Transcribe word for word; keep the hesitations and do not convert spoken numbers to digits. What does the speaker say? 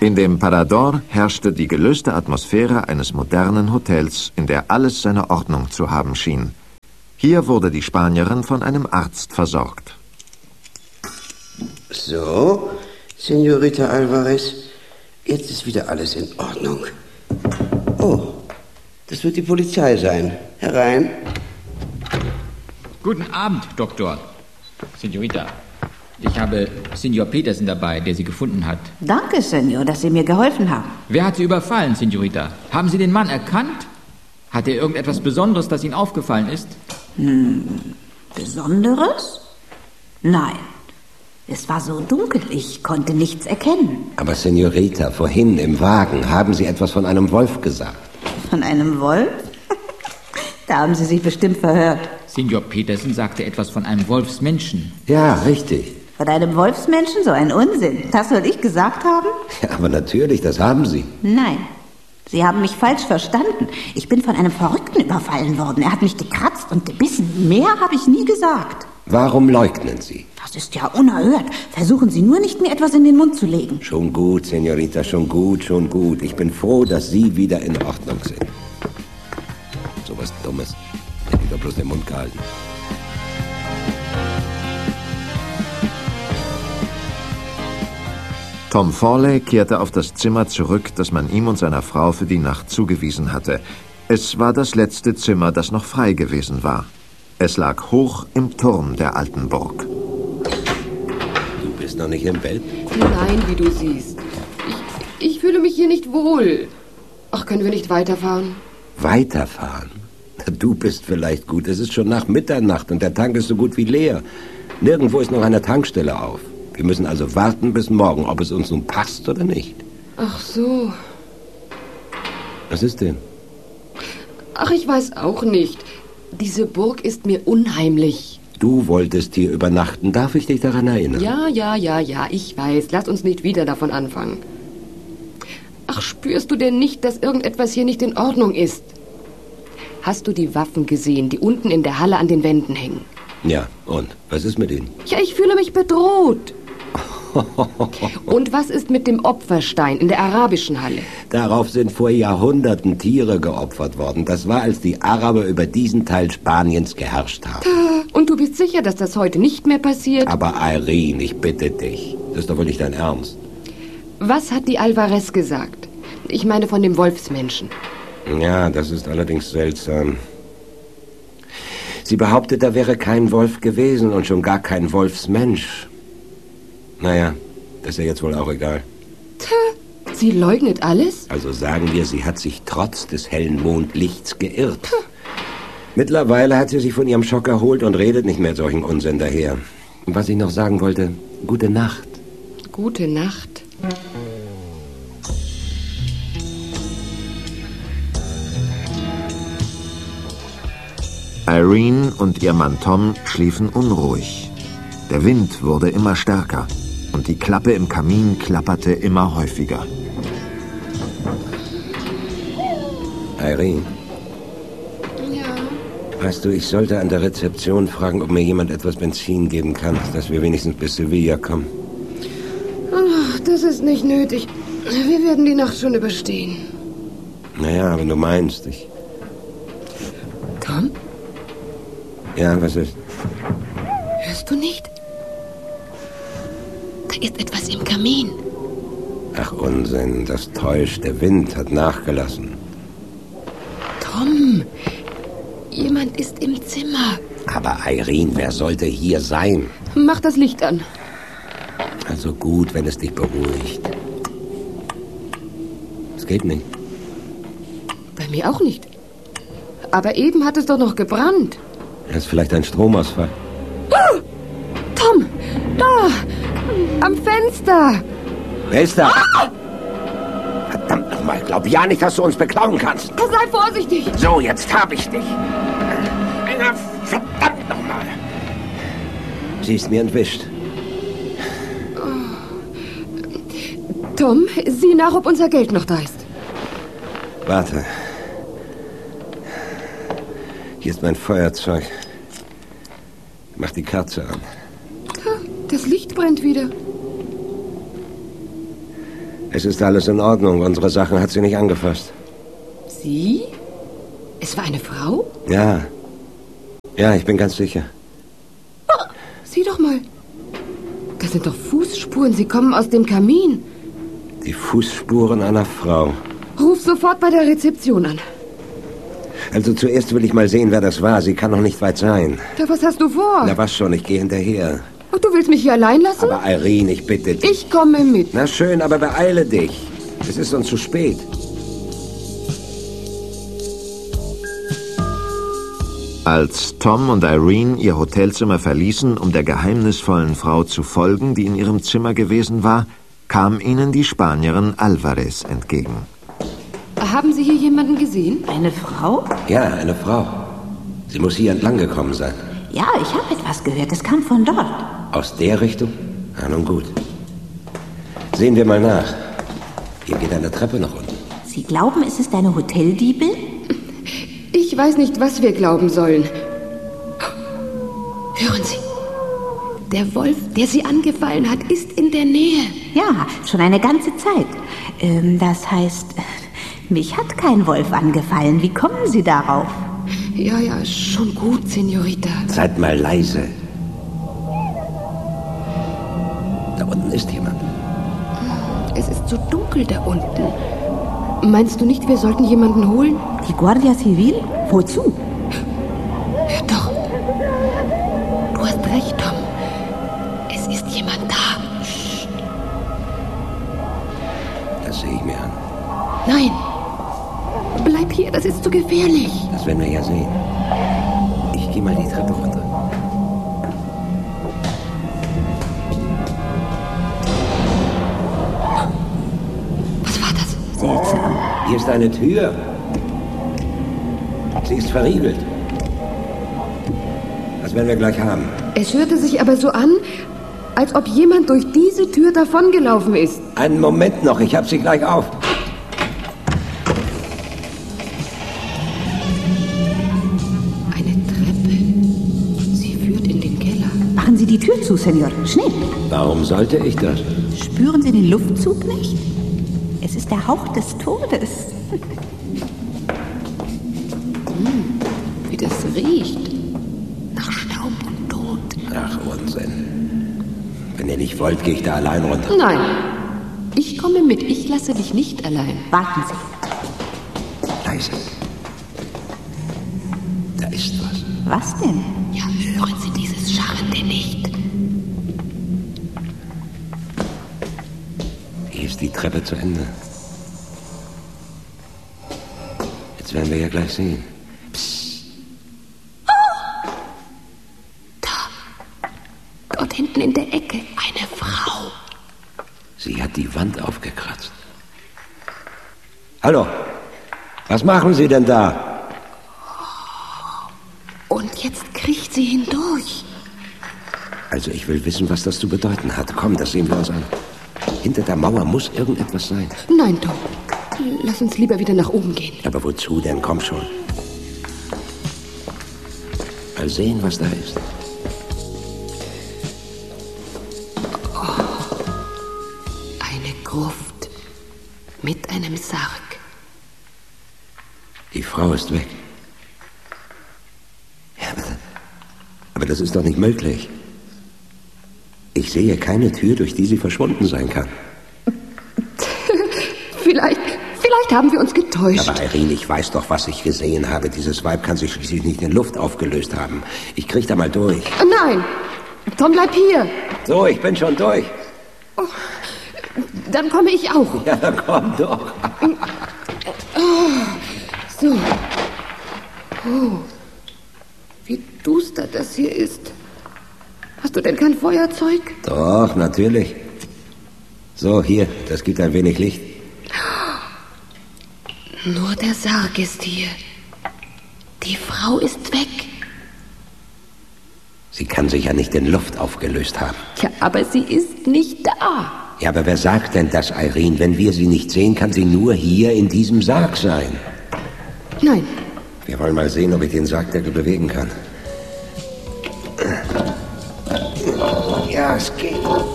In dem Parador herrschte die gelöste Atmosphäre eines modernen Hotels, in der alles seine Ordnung zu haben schien. Hier wurde die Spanierin von einem Arzt versorgt. So, Senorita Alvarez, jetzt ist wieder alles in Ordnung. Oh, das wird die Polizei sein. Herein. Guten Abend, Doktor. Senorita, ich habe Senor Petersen dabei, der Sie gefunden hat. Danke, Senor, dass Sie mir geholfen haben. Wer hat Sie überfallen, Senorita? Haben Sie den Mann erkannt? Hat er irgendetwas Besonderes, das Ihnen aufgefallen ist? Hm, Besonderes? Nein. Es war so dunkel, ich konnte nichts erkennen. Aber Senorita, vorhin im Wagen haben Sie etwas von einem Wolf gesagt. Von einem Wolf? Da haben Sie sich bestimmt verhört. Senor Petersen sagte etwas von einem Wolfsmenschen. Ja, richtig. Von einem Wolfsmenschen? So ein Unsinn. Das soll ich gesagt haben? Ja, aber natürlich, das haben Sie. Nein. Sie haben mich falsch verstanden. Ich bin von einem Verrückten überfallen worden. Er hat mich gekratzt und gebissen. Mehr habe ich nie gesagt. Warum leugnen Sie? Das ist ja unerhört. Versuchen Sie nur nicht, mir etwas in den Mund zu legen. Schon gut, Senorita, schon gut, schon gut. Ich bin froh, dass Sie wieder in Ordnung sind. So was Dummes. Hätte ich doch bloß den Mund gehalten. Tom Fawley kehrte auf das Zimmer zurück, das man ihm und seiner Frau für die Nacht zugewiesen hatte. Es war das letzte Zimmer, das noch frei gewesen war. Es lag hoch im Turm der alten Burg. Du bist noch nicht im Bett? Nein, wie du siehst. Ich, ich fühle mich hier nicht wohl. Ach, können wir nicht weiterfahren? Weiterfahren? Du bist vielleicht gut. Es ist schon nach Mitternacht und der Tank ist so gut wie leer. Nirgendwo ist noch eine Tankstelle auf. Wir müssen also warten bis morgen, ob es uns nun passt oder nicht. Ach so. Was ist denn? Ach, ich weiß auch nicht. Diese Burg ist mir unheimlich. Du wolltest hier übernachten. Darf ich dich daran erinnern? Ja, ja, ja, ja, ich weiß. Lass uns nicht wieder davon anfangen. Ach, spürst du denn nicht, dass irgendetwas hier nicht in Ordnung ist? Hast du die Waffen gesehen, die unten in der Halle an den Wänden hängen? Ja, und? Was ist mit ihnen? Ja, ich fühle mich bedroht. Und was ist mit dem Opferstein in der arabischen Halle? Darauf sind vor Jahrhunderten Tiere geopfert worden. Das war, als die Araber über diesen Teil Spaniens geherrscht haben. Und du bist sicher, dass das heute nicht mehr passiert? Aber Irene, ich bitte dich. Das ist doch wohl nicht dein Ernst. Was hat die Alvarez gesagt? Ich meine von dem Wolfsmenschen. Ja, das ist allerdings seltsam. Sie behauptet, da wäre kein Wolf gewesen und schon gar kein Wolfsmensch. Naja, das ist ja jetzt wohl auch egal. Tja, sie leugnet alles? Also sagen wir, sie hat sich trotz des hellen Mondlichts geirrt. Tja. Mittlerweile hat sie sich von ihrem Schock erholt und redet nicht mehr solchen Unsinn daher. Und was ich noch sagen wollte, gute Nacht. Gute Nacht. Irene und ihr Mann Tom schliefen unruhig. Der Wind wurde immer stärker und die Klappe im Kamin klapperte immer häufiger. Irene? Ja? Weißt du, ich sollte an der Rezeption fragen, ob mir jemand etwas Benzin geben kann, dass wir wenigstens bis Sevilla kommen. Ach, das ist nicht nötig. Wir werden die Nacht schon überstehen. Naja, wenn du meinst, ich... Tom? Ja, was ist? Hörst du nicht? Da ist etwas im Kamin. Ach, Unsinn, das täuscht. Der Wind hat nachgelassen. Tom, jemand ist im Zimmer. Aber Irene, wer sollte hier sein? Mach das Licht an. Also gut, wenn es dich beruhigt. Es geht nicht. Bei mir auch nicht. Aber eben hat es doch noch gebrannt. Das ist vielleicht ein Stromausfall. Oh, Tom, da, am Fenster. Wer ist da? Ah! Verdammt nochmal, glaub ja nicht, dass du uns beklauen kannst. Sei vorsichtig. So, jetzt hab ich dich. Verdammt nochmal. Sie ist mir entwischt. Tom, sieh nach, ob unser Geld noch da ist. Warte. Hier ist mein Feuerzeug. Mach die Kerze an. Das Licht brennt wieder. Es ist alles in Ordnung. Unsere Sachen hat sie nicht angefasst. Sie? Es war eine Frau? Ja. Ja, ich bin ganz sicher. Oh, sieh doch mal. Das sind doch Fußspuren. Sie kommen aus dem Kamin. Die Fußspuren einer Frau. Ruf sofort bei der Rezeption an. Also zuerst will ich mal sehen, wer das war. Sie kann noch nicht weit sein. Da, was hast du vor? Na was schon, ich gehe hinterher. Oh, du willst mich hier allein lassen? Aber Irene, ich bitte dich. Ich komme mit. Na schön, aber beeile dich. Es ist uns zu spät. Als Tom und Irene ihr Hotelzimmer verließen, um der geheimnisvollen Frau zu folgen, die in ihrem Zimmer gewesen war, kam ihnen die Spanierin Alvarez entgegen. Haben Sie hier jemanden gesehen? Eine Frau? Ja, eine Frau. Sie muss hier entlang gekommen sein. Ja, ich habe etwas gehört. Es kam von dort. Aus der Richtung? Na nun gut. Sehen wir mal nach. Hier geht eine Treppe nach unten. Sie glauben, es ist eine Hoteldiebin? Ich weiß nicht, was wir glauben sollen. Hören Sie. Der Wolf, der Sie angefallen hat, ist in der Nähe. Ja, schon eine ganze Zeit. Ähm, das heißt, mich hat kein Wolf angefallen. Wie kommen Sie darauf? Ja, ja, schon gut, Senorita. Seid mal leise. Da unten ist jemand. Es ist so dunkel da unten. Meinst du nicht, wir sollten jemanden holen? Die Guardia Civil? Wozu? Hör doch. Du hast recht, Tom. Es ist jemand da. Psst. Das sehe ich mir an. Nein. Bleib hier, das ist zu gefährlich. Das werden wir ja sehen. Ich gehe mal die Treppe runter. Was war das? Seltsam. Hier ist eine Tür. Sie ist verriegelt. Das werden wir gleich haben. Es hörte sich aber so an, als ob jemand durch diese Tür davongelaufen ist. Einen Moment noch, ich hab sie gleich auf. Eine Treppe. Sie führt in den Keller. Machen Sie die Tür zu, Senor. Schnell. Warum sollte ich das? Spüren Sie den Luftzug nicht? Es ist der Hauch des Todes. Hm, wie das riecht. Nach Staub und Tod. Ach, Unsinn. Wenn ihr nicht wollt, gehe ich da allein runter. Nein. Ich komme mit. Ich lasse dich nicht allein. Warten Sie. Leise. Da ist was. Was denn? Ja, hören Sie dieses Scharrende nicht. Hier ist die Treppe zu Ende. Jetzt werden wir ja gleich sehen. Psst. Oh! Da. Dort hinten in der Ecke. Eine Frau. Sie hat die Wand aufgekratzt. Hallo. Was machen Sie denn da? Und jetzt kriecht sie hindurch. Also ich will wissen, was das zu bedeuten hat. Komm, das sehen wir uns an. Hinter der Mauer muss irgendetwas sein. Nein, Tom. Lass uns lieber wieder nach oben gehen. Aber wozu denn? Komm schon. Mal sehen, was da ist. Oh, eine Gruft mit einem Sarg. Die Frau ist weg. Ja, aber, aber das ist doch nicht möglich. Ich sehe keine Tür, durch die sie verschwunden sein kann. Vielleicht, vielleicht haben wir uns getäuscht. Aber Irene, ich weiß doch, was ich gesehen habe. Dieses Weib kann sich schließlich nicht in Luft aufgelöst haben. Ich krieg da mal durch. Nein, Tom, bleib hier. So, ich bin schon durch. Oh, dann komme ich auch. Ja, dann komm doch. Oh, so. Oh, wie duster das hier ist. Hast du denn kein Feuerzeug? Doch, natürlich. So, hier, das gibt ein wenig Licht. Nur der Sarg ist hier. Die Frau ist weg. Sie kann sich ja nicht in Luft aufgelöst haben. Tja, aber sie ist nicht da. Ja, aber wer sagt denn das, Irene? Wenn wir sie nicht sehen, kann sie nur hier in diesem Sarg sein. Nein. Wir wollen mal sehen, ob ich den Sargdeckel bewegen kann. Ja, es geht.